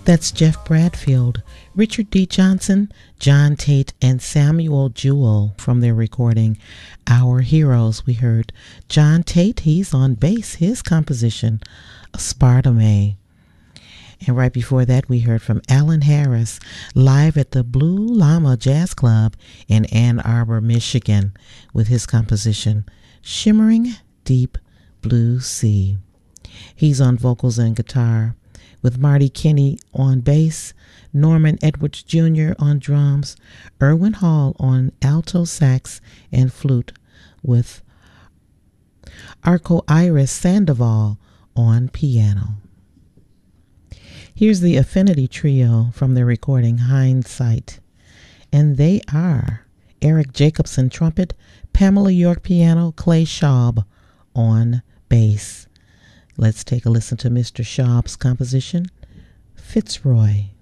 That's Jeff Bradfield, Richard D. Johnson, John Tate, and Samuel Jewell from their recording Our Heroes. We heard John Tate, he's on bass, his composition, Sparta-Mae. And right before that, we heard from Alan Harris, live at the Blue Llama Jazz Club in Ann Arbor, Michigan, with his composition, Shimmering Deep Blue Sea. He's on vocals and guitar, with Marty Kinney on bass, Norman Edwards Jr. on drums, Erwin Hall on alto sax and flute, with Arco Iris Sandoval on piano. Here's the Affinity Trio from their recording Hindsight, and they are Eric Jacobson trumpet, Pamela York piano, Clay Schaub on bass. Let's take a listen to Mr. Schaub's composition, Fitzroy.